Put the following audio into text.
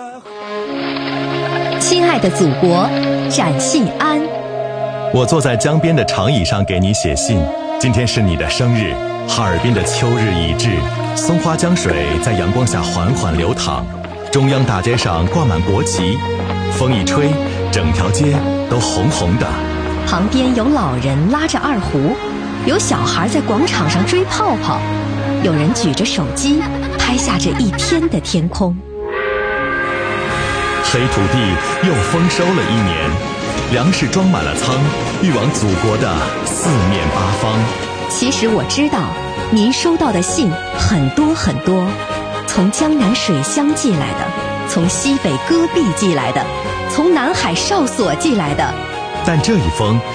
亲爱的祖国，展信安。 我坐在江边的长椅上给你写信，今天是你的生日，哈尔滨的秋日已至，松花江水在阳光下缓缓流淌，中央大街上挂满国旗，风一吹，整条街都红红的。 旁边有老人拉着二胡，有小孩在广场上追泡泡，有人举着手机拍下这一天的天空。 黑土地又丰收了一年，粮食装满了仓，运往祖国的四面八方。 其实我知道，您收到的信很多很多，从江南水乡寄来的，从西北戈壁寄来的，从南海哨所寄来的。 但这一封